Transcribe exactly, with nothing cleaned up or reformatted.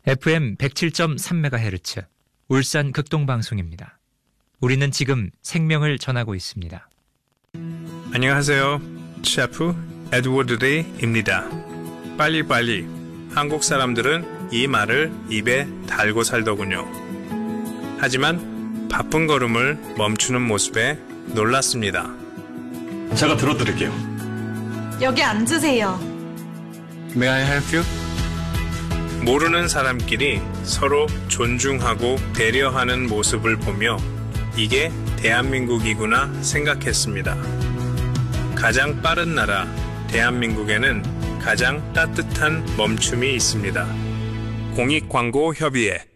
에프엠 백칠 점 삼 메가헤르츠 울산 극동방송입니다. 우리는 지금 생명을 전하고 있습니다. 안녕하세요. 셰프 에드워드 데이입니다. 빨리빨리. 한국 사람들은 이 말을 입에 달고 살더군요. 하지만 바쁜 걸음을 멈추는 모습에 놀랐습니다. 제가 들어드릴게요. 여기 앉으세요. May I help you? 모르는 사람끼리 서로 존중하고 배려하는 모습을 보며 이게 대한민국이구나 생각했습니다. 가장 빠른 나라 대한민국에는 가장 따뜻한 멈춤이 있습니다. 공익광고협의회